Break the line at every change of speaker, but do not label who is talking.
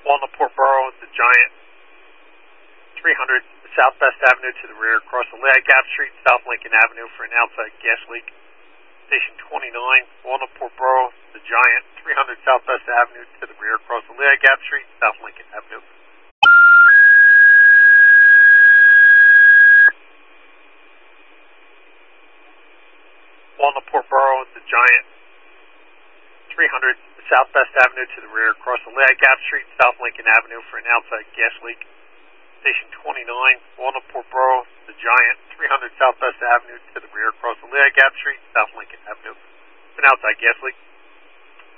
Walnut Borough, the Giant, 300 Southwest Avenue to the rear, across Alea Gap Street, South Lincoln Avenue for an outside gas leak. Station 29, Walnut Borough, the Giant, 300 Southwest Avenue to the rear, across Alea Gap Street, South Lincoln Avenue. Walnut Borough, the Giant, 300 Southwest Avenue to the rear, across Alea Gap Street, South Lincoln Avenue for an outside gas leak. Station 29, Walnut Borough, the Giant, 300 Southwest Avenue to the rear, across Alea Gap Street, South Lincoln Avenue for an outside gas leak.